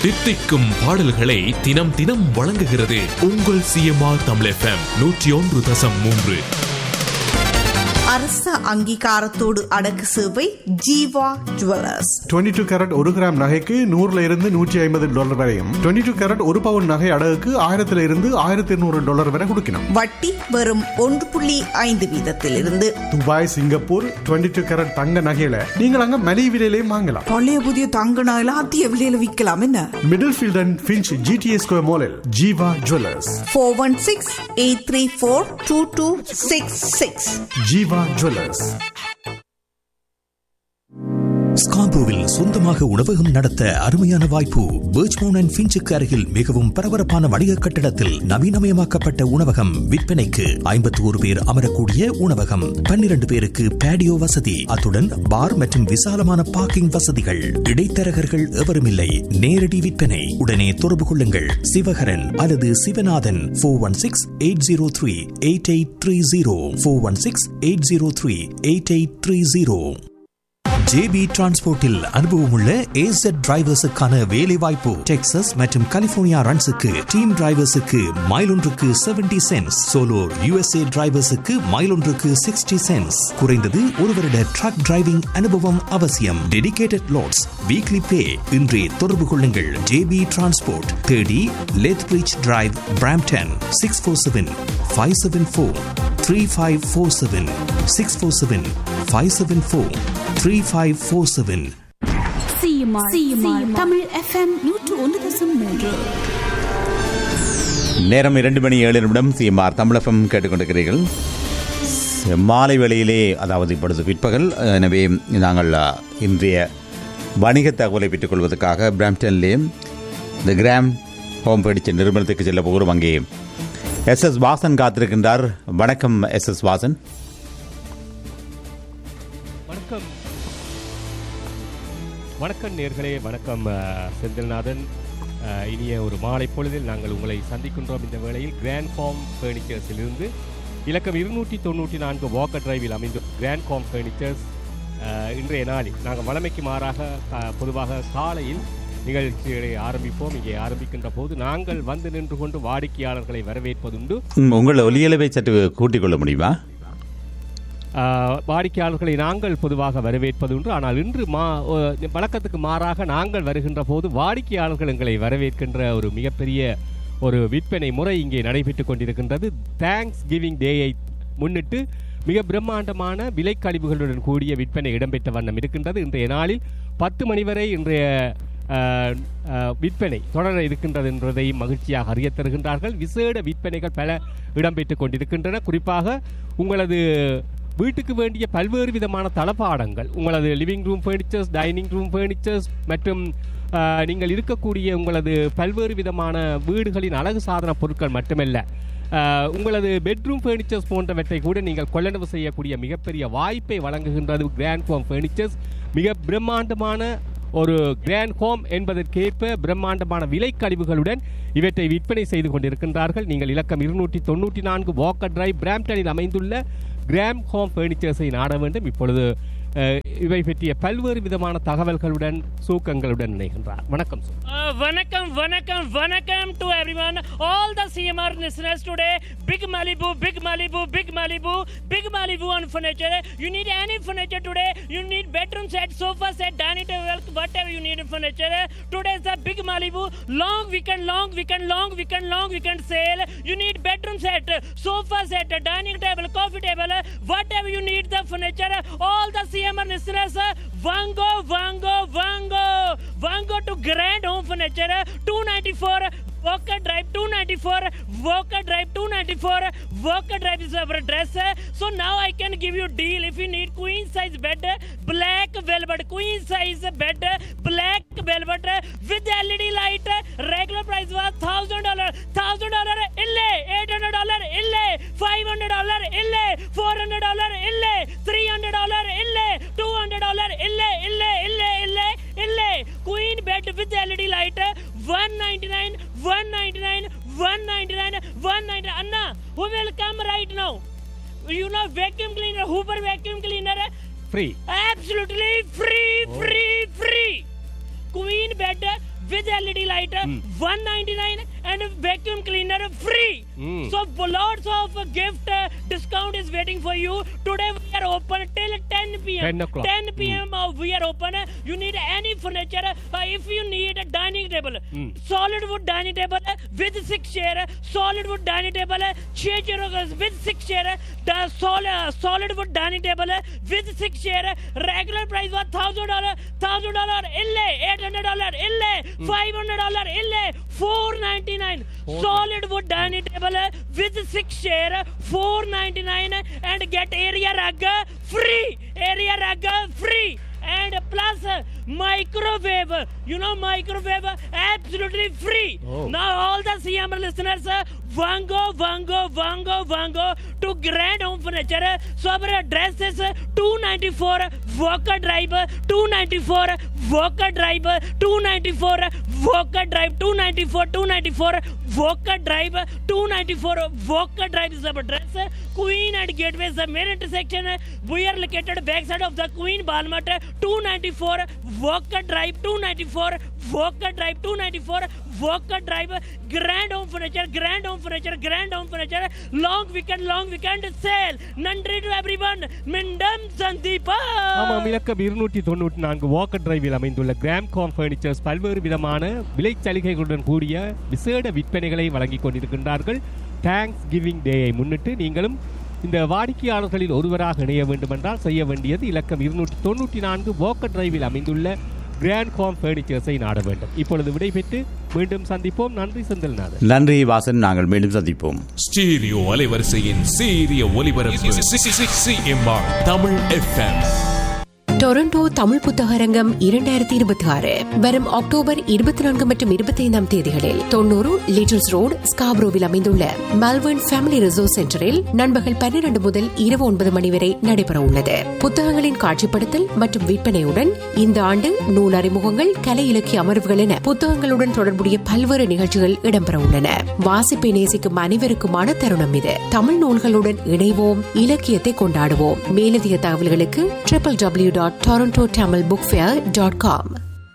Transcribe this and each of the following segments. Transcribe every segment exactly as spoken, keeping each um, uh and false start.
தித்திக்கும் பாடல்களை தினம் தினம் வழங்குகிறது உங்கள் சிஎம்ஆர் தமிழ் எஃப்எம் நூற்றி ஒன்று தசம் மூன்று. அரச அங்கீகாரத்தோடு அடக்கு சேவை ஜீவா ஜுவல்லர்ஸ். இருபத்தி இரண்டு கேரட் ஒரு கிராம் நகைக்கு நூறுல இருந்து நூற்றி ஐம்பது டாலர் வரையும், இருபத்தி இரண்டு கேரட் ஒரு பவுன் நகை அடகுக்கு ஆயிரத்துல இருந்து ஆயிரத்தி இருநூறு டாலர் வரை கொடுக்கணும். வட்டி வெறும் ஒன்று புள்ளி ஐந்து வீதத்தில் இருந்து. துபாய், சிங்கப்பூர் இருபத்தி இரண்டு கேரட் தங்க நகையில நீங்கள் அங்க மலிவு விலையிலேயே வாங்கலாம். பழைய புதிய தங்க நகையில அதிக விலையில விற்கலாம். என்ன middle field and Finch GTA square மாலில் Jeeva jewellers. Four one six eight three four two two six six. Jeeva jewellers. ஸ்கார்பரோவில் சொந்தமாக உணவகம் நடத்த அருமையான வாய்ப்பு. பர்ச்மவுண்ட் அண்ட் ஃபின்ச்சுக்கு அருகில் மிகவும் பரபரப்பான வணிக கட்டடத்தில் நவீனமயமாக்கப்பட்ட உணவகம் விற்பனைக்கு. ஐம்பத்தி ஒரு பேர் அமரக்கூடிய உணவகம், பன்னிரண்டு பேருக்கு பேடியோ வசதி, அத்துடன் பார் மற்றும் விசாலமான பார்க்கிங் வசதிகள். இடைத்தரகர்கள் எவரும் இல்லை. நேரடி விற்பனை. உடனே தொடர்பு கொள்ளுங்கள் சிவகரன் அல்லது Sivanathan. Four one six eight zero three eight eight three zero four one six eight zero three eight eight three zero. JP டிரான்ஸ்போர்ட்டில் அனுபவமுள்ள ஏசட் டிரைவர்ஸுக்கான வேலை வாய்ப்பு. டெக்சாஸ் மற்றும் கலிபோர்னியா ரன்ஸுக்கு டீம் டிரைவர்ஸுக்கு மைல் ஒன்றுக்கு seventy cents, solo USA டிரைவர்ஸுக்கு mile ஒன்றுக்கு சிக்ஸ்டி சென்ட்ஸ். குறைந்தது ஒரு வருட drug driving அனுபவம் அவசியம். டெடிகேட்டட் லோட்ஸ், வீக்லி பே. இன்றே தொடர்பு கொள்ளுங்கள். JP transport, thirty லெத்பிரிட்ஜ் drive, Brampton. Six four seven five seven four three five four seven six four seven five seven four three five four seven. Tamil FM நூற்று ஒன்று தசம் மூன்று. நேரம் இரண்டு மணி ஏழு நிமிடம். சிஎம்ஆர் தமிழ் எஃப்எம் கேட்டுக்கொண்டிருக்கிறீர்கள். மாலை வேளையிலே, அதாவது இப்பொழுது பிற்பகல். எனவே நாங்கள் இன்றைய வணிக தகவலை பெற்றுக்கொள்வதற்காக பிராம்டன்லே இந்த கிராம் ஹோம் ஃபர்னிச்சர் நிறுவனத்துக்கு செல்ல போகிறோம். அங்கே எஸ் எஸ் வாசன் காத்திருக்கின்றார். வணக்கம் எஸ் எஸ் வாசன். வணக்கம் வணக்கம் நேர்களே. வணக்கம் செந்தில்நாதன். இனிய ஒரு மாலை பொழுதில் நாங்கள் உங்களை சந்திக்கின்றோம். இந்த வேளையில் கிராண்ட் ஹோம் ஃபர்னிச்சர்ஸிலிருந்து இலக்கம் இருநூற்றி தொண்ணூற்றி நான்கு வாக்கர் டிரைவில் அமைந்த கிராண்ட் ஹோம் ஃபர்னிச்சர்ஸ் இன்றைய நாளில் நாங்கள் வழமைக்கு மாறாக பொதுவாக காலையில் நிகழ்ச்சிகளை ஆரம்பிப்போம். இங்கே ஆரம்பிக்கின்ற போது நாங்கள் வந்து நின்று கொண்டு வாடிக்கையாளர்களை வரவேற்பதுண்டு. உங்கள் ஒலியளவை சற்று கூட்டிக் கொள்ள முடியுமா? வாடிக்கையாளர்களை நாங்கள் பொதுவாக வரவேற்பதுண்டு. ஆனால் இன்று மா வழக்கத்துக்கு மாறாக நாங்கள் வருகின்ற போது வாடிக்கையாளர்கள் எங்களை வரவேற்கின்ற ஒரு மிகப்பெரிய ஒரு விற்பனை முறை இங்கே நடைபெற்று கொண்டிருக்கின்றது. தேங்க்ஸ் கிவிங் டேயை முன்னிட்டு மிக பிரம்மாண்டமான விலைக்கழிவுகளுடன் கூடிய விற்பனை இடம்பெற்ற வண்ணம் இருக்கின்றது. இன்றைய நாளில் பத்து மணி வரை இன்றைய விற்பனை தொடர இருக்கின்றது என்பதை மகிழ்ச்சியாக அறிய தருகின்றார்கள். விசேட விற்பனைகள் பல இடம்பெற்றுக் கொண்டிருக்கின்றன. குறிப்பாக உங்களது வீட்டுக்கு வேண்டிய பல்வேறு விதமான தளபாடங்கள், உங்களது living room furnitures, dining room furnitures மற்றும் நீங்கள் இருக்கக்கூடிய உங்களது பல்வேறு விதமான வீடுகளின் அழகு சாதன பொருட்கள் மட்டுமல்ல, உங்களது பெட்ரூம் ஃபர்னிச்சர்ஸ் போன்றவற்றை கூட நீங்கள் கொள்ளளவு செய்யக்கூடிய மிகப்பெரிய வாய்ப்பை வழங்குகின்றது கிராண்ட் ஹோம் ஃபர்னிச்சர்ஸ். மிக பிரம்மாண்டமான ஒரு கிராண்ட் ஹோம் என்பதற்கேற்ப பிரம்மாண்டமான விலைக்கழிவுகளுடன் இவற்றை விற்பனை செய்து கொண்டிருக்கின்றார்கள். நீங்கள் இலக்கம் இருநூற்றி தொண்ணூற்றி நான்கு வாக்கர் டிரைவ் பிராம்டனில் அமைந்துள்ள கிராண்ட் ஹோம் ஃபர்னிச்சர்ஸை நாட வேண்டும். இப்பொழுது இவை பற்றிய பல்வேறு விதமான தகவல்களுடன் சூக்கங்களுடன் இணைகின்றார். வணக்கம் வணக்கம் வணக்கம் வணக்கம் to everyone, all the CMR listeners today. Big Malibu, Big Malibu, Big Malibu, Big Malibu on furniture. You need any furniture today. You need bedroom set, sofa set, dining table, whatever you need in furniture. Today is the Big Malibu long weekend, long weekend, long weekend, long weekend sale. You need bedroom set, sofa set, dining table, coffee table, whatever you need the furniture. All the C M R listeners, Vango, Vango, Vango, Vango to Grand Home Furniture, two ninety-four Walker Drive, two ninety-four Walker Drive, two ninety-four Walker Drive is our address. So now I can give you deal. If you need queen size bed, black velvet queen size bed, black velvet with L E D light, regular price was thousand dollar, thousand dollar ille, eight hundred dollar ille, five hundred dollar ille, four hundred dollar ille, three hundred dollar ille, two hundred dollar ille, ille, ille, ille, ille. Queen bed with L E D light, one ninety-nine, one ninety-nine, one ninety-nine, one ninety-nine. Anna, who will come right now? You know, vacuum cleaner, Hoover vacuum cleaner, free, absolutely free, free, free. Queen bed with L E D light, mm. one ninety-nine, and a vacuum cleaner free. Mm. So lots of uh, gift uh, discount is waiting for you. Today we are open till ten p m ten o'clock. ten p m Mm. uh, we are open. You need any furniture. Uh, if you need a dining table, mm. solid wood dining table with six chair, solid wood dining table, chair with six chair, the solid uh, solid wood dining table with six chair. Regular price was thousand dollar, thousand dollar ille, eight hundred dollar ille, mm. five hundred dollar ille, four ninety nine. Solid wood dining table with six chair, four ninety nine, and get area rug free. Area rug free. And plus uh, microwave, you know microwave absolutely free. Oh. Now all the C M R listeners, uh, vango, vango, vango, vango to Grand Home Furniture. So our address is uh, two ninety-four Walker Drive, two ninety-four Walker Drive, two ninety-four Walker Drive, two ninety-four, two ninety-four Walker Drive, two ninety-four Walker Drive is our address. Queen and Gateway is the main intersection. We are located backside of the Queen Balmont, two ninety-four Walker Drive, two ninety-four Walker Drive, two ninety-four Walker Drive. Grand Home Furniture, Grand Home Furniture, Grand Home Furniture. Long weekend, long weekend sale. Nandri to everyone. Mindam Sandeepa. ஆமாம், இலக்கம் இருநூற்றி தொண்ணூற்றி நான்கு Walker டிரைவில் அமைந்துள்ள grand com furnitures பல்வேறு விதமான விலை சலுகைகளுடன் கூடிய விசேட விற்பனைகளை வழங்கிக் கொண்டிருக்கின்றார்கள். தேங்க்ஸ் கிவிங் டேயை முன்னிட்டு நீங்களும் இந்த வாடிக்கையாளர்களில் ஒருவராக இணைய வேண்டுமென்றால் செய்ய வேண்டியது இலக்கம் இருநூற்றி தொண்ணூற்றி நான்கு வாக்கர் டிரைவில் அமைந்துள்ள கிராண்ட் காம் ஃபர்னிச்சர்ஸை நாட வேண்டும். இப்பொழுது விடைபெற்று மீண்டும் சந்திப்போம். நன்றி செந்தில்நாதன். நன்றி வாசன். நாங்கள் மீண்டும் சந்திப்போம். ஸ்டீரியோ அலைவரிசையின் சீரிய ஒலிபரப்பு CMR Tamil FM. Toronto Tamil புத்தகரங்கம் இரண்டாயிரத்தி இருபத்தி ஆறு வரும் அக்டோபர் இருபத்தி நான்கு மற்றும் இருபத்தி ஐந்தாம் தேதிகளில் தொண்ணூறு லிட்டில்ஸ் ரோடு ஸ்காப்ரோவில் அமைந்துள்ள மெல்பர்ன் ஃபேமிலி ரிசோர்ஸ் சென்டரில் நண்பகல் பன்னிரண்டு முதல் இரவு ஒன்பது மணி வரை நடைபெற உள்ளது. புத்தகங்களின் காட்சிப்படுத்தல் மற்றும் விற்பனையுடன் இந்த ஆண்டு நூல் அறிமுகங்கள், கலை இலக்கிய அமர்வுகள் என புத்தகங்களுடன் தொடர்புடைய பல்வேறு நிகழ்ச்சிகள் இடம்பெற உள்ளன. வாசிப்பை நேசிக்கும் அனைவருக்குமான தருணம் இது. தமிழ் நூல்களுடன் இணைவோம், இலக்கியத்தை கொண்டாடுவோம். மேலதிக தகவல்களுக்கு triple W dot Toronto Tamil book fair dot com.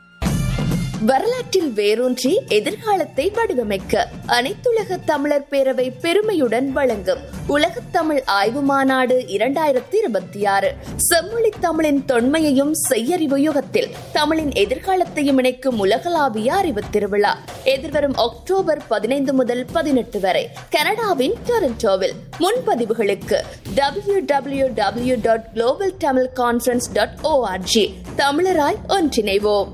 வரலாற்றில் வேரூன்றி எதிர்காலத்தை வடிவமைக்க அனைத்துலக தமிழர் பேரவை பெருமையுடன் வழங்கும் உலகத் தமிழ் ஆய்வு மாநாடு இரண்டாயிரத்தி இருபத்தி ஆறு. செம்மொழி தமிழின் தொன்மையையும் செய்யறிவு யுகத்தில் தமிழின் எதிர்காலத்தையும் இணைக்கும் உலகளாவிய அறிவு திருவிழா எதிர்வரும் அக்டோபர் பதினைந்து முதல் பதினெட்டு வரை கனடாவின் டொரண்டோவில். முன்பதிவுகளுக்கு W W W dot global Tamil conference dot O R G. தமிழராய் ஒன்றிணைவோம்.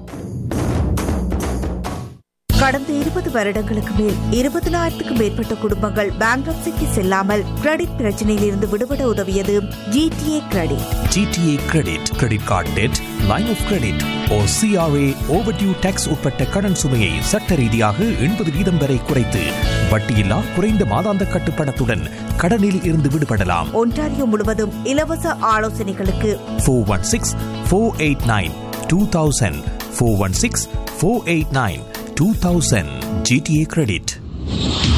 கடந்த இருபது வருடங்களுக்கு மேல் இருபதினாயிரத்துக்கும் மேற்பட்ட குடும்பங்கள் பேங்க்ரப்சிக்கு செல்லாமல் கிரெடிட் பிரச்சனையில் இருந்து விடுபட உதவியது GTA credit. GTA credit, credit card dead, line of credit O CRA overdue tax உட்பட்ட கடன் சுமையை சட்ட ரீதியாக எண்பது வீதம் வரை குறைத்து வட்டியில்லா குறைந்த மாதாந்த கட்டுப்பணத்துடன் கடனில் இருந்து விடுபடலாம். ஒன்டாரியோ முழுவதும் இலவச ஆலோசனைகளுக்கு four one six four eight nine two thousand four one six four eight nine two thousand G T A Credit.